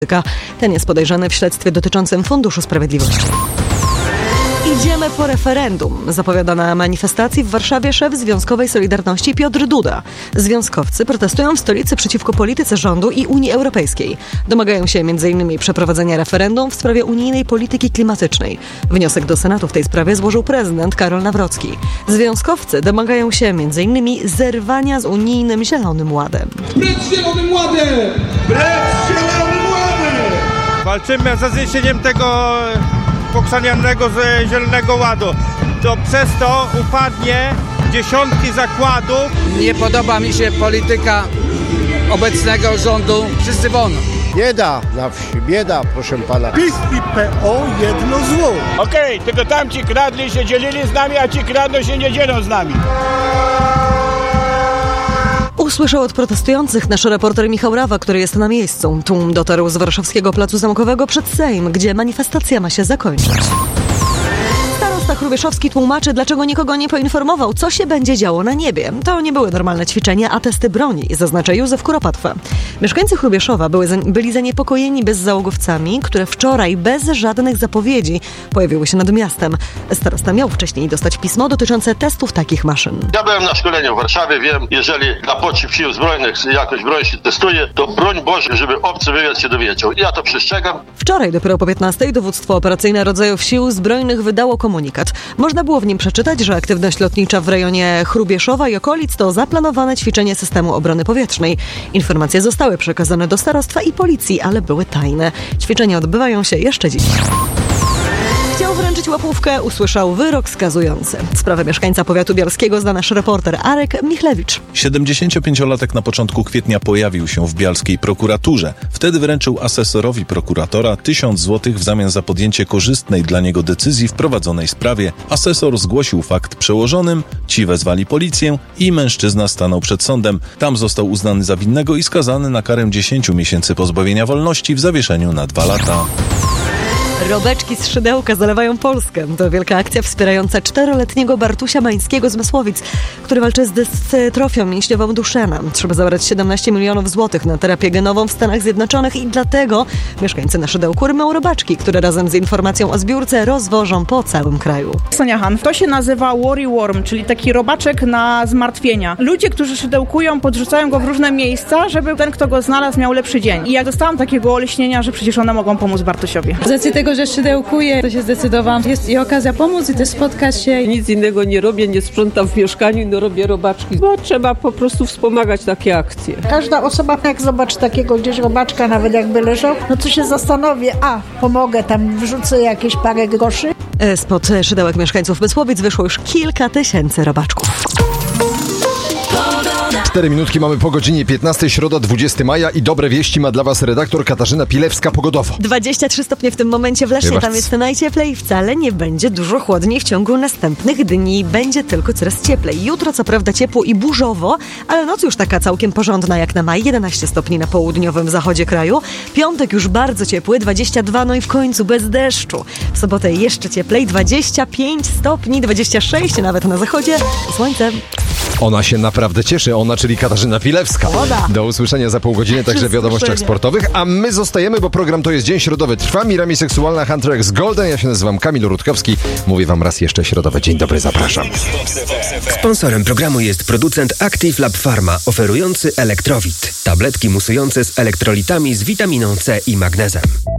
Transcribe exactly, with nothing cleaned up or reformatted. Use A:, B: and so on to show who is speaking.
A: Ten jest podejrzany w śledztwie dotyczącym Funduszu Sprawiedliwości. Idziemy po referendum. Zapowiada na manifestacji w Warszawie szef Związkowej Solidarności Piotr Duda. Związkowcy protestują w stolicy przeciwko polityce rządu i Unii Europejskiej. Domagają się między innymi przeprowadzenia referendum w sprawie unijnej polityki klimatycznej. Wniosek do Senatu w tej sprawie złożył prezydent Karol Nawrocki. Związkowcy domagają się między innymi zerwania z unijnym Zielonym Ładem.
B: Precz Zielonym Ładem! Precz Zielonym Ładem!
C: Walczymy ze zniesieniem tego pokrzanianego z Zielonego Ładu. To przez to upadnie dziesiątki zakładów.
D: Nie podoba mi się polityka obecnego rządu. Wszyscy won.
E: Bieda na wsi, bieda, proszę pana.
F: PiS i P O jedno zło.
G: Okej, okay, tylko tamci kradli się dzielili z nami, a ci kradną się nie dzielą z nami.
A: Usłyszał od protestujących nasz reporter Michał Rawa, który jest na miejscu. Tłum dotarł z warszawskiego Placu Zamkowego przed Sejm, gdzie manifestacja ma się zakończyć. Starosta Hrubieszowski tłumaczy, dlaczego nikogo nie poinformował, co się będzie działo na niebie. To nie były normalne ćwiczenia, a testy broni, zaznacza Józef Kuropatwa. Mieszkańcy Hrubieszowa były, byli zaniepokojeni bezzałogowcami, które wczoraj bez żadnych zapowiedzi pojawiły się nad miastem. Starosta miał wcześniej dostać pismo dotyczące testów takich maszyn.
H: Ja byłem na szkoleniu w Warszawie, wiem, jeżeli na potrzeb sił zbrojnych jakoś broń się testuje, to broń Boże, żeby obcy wywiad się dowiedział. Ja to przestrzegam.
A: Wczoraj dopiero po piętnastej dowództwo operacyjne rodzajów sił zbrojnych wydało komunikat. Można było w nim przeczytać, że aktywność lotnicza w rejonie Hrubieszowa i okolic to zaplanowane ćwiczenie systemu obrony powietrznej. Informacje zostały przekazane do starostwa i policji, ale były tajne. Ćwiczenia odbywają się jeszcze dziś. Chciał wręczyć łapówkę, usłyszał wyrok skazujący. Sprawę mieszkańca powiatu bialskiego zna nasz reporter Arek Michlewicz.
I: siedemdziesięciopięciolatek na początku kwietnia pojawił się w bialskiej prokuraturze. Wtedy wręczył asesorowi prokuratora tysiąc złotych w zamian za podjęcie korzystnej dla niego decyzji w prowadzonej sprawie. Asesor zgłosił fakt przełożonym, ci wezwali policję i mężczyzna stanął przed sądem. Tam został uznany za winnego i skazany na karę dziesięciu miesięcy pozbawienia wolności w zawieszeniu na dwa lata.
A: Robeczki z szydełka zalewają Polskę. To wielka akcja wspierająca czteroletniego Bartusia Mańskiego z Mysłowic, który walczy z dystrofią mięśniową Duchenne. Trzeba zabrać siedemnaście milionów złotych na terapię genową w Stanach Zjednoczonych i dlatego mieszkańcy na szydełku rymią robaczki, które razem z informacją o zbiórce rozwożą po całym kraju.
J: Sonia Han, to się nazywa worry worm, czyli taki robaczek na zmartwienia. Ludzie, którzy szydełkują, podrzucają go w różne miejsca, żeby ten, kto go znalazł, miał lepszy dzień. I ja dostałam takiego olśnienia, że przecież one mogą pomóc Bartusiowi.
K: Z racji tego, że szydełkuję, to się zdecydowałam. Jest i okazja pomóc i też spotkać się.
L: Nic innego nie robię, nie sprzątam w mieszkaniu, no robię robaczki, bo trzeba po prostu wspomagać takie akcje.
M: Każda osoba, jak zobaczy takiego gdzieś robaczka, nawet jakby leżał, no to się zastanowi, a pomogę, tam wrzucę jakieś parę groszy.
A: Spod szydełek mieszkańców Mysłowic wyszło już kilka tysięcy robaczków.
N: Cztery minutki mamy po godzinie piętnastej, środa dwudziestego maja i dobre wieści ma dla was redaktor Katarzyna Pilewska-Pogodowo.
A: dwadzieścia trzy stopnie w tym momencie w Lesznie, tam jest najcieplej i wcale nie będzie dużo chłodniej w ciągu następnych dni. Będzie tylko coraz cieplej. Jutro co prawda ciepło i burzowo, ale noc już taka całkiem porządna jak na maj, jedenaście stopni na południowym zachodzie kraju. Piątek już bardzo ciepły, dwadzieścia dwa, no i w końcu bez deszczu. W sobotę jeszcze cieplej, dwadzieścia pięć stopni, dwadzieścia sześć nawet na zachodzie. Słońce.
N: Ona się naprawdę cieszy, ona, czyli Katarzyna Pilewska.
A: Woda.
N: Do usłyszenia za pół godziny, także w wiadomościach sportowych. A my zostajemy, bo program to jest Dzień Środowy. Trwa Mirami Seksualna Hunter X Golden. Ja się nazywam Kamil Rutkowski. Mówię wam raz jeszcze środowy. Dzień dobry, zapraszam.
O: Sponsorem programu jest producent Active Lab Pharma, oferujący Elektrowit. Tabletki musujące z elektrolitami z witaminą C i magnezem.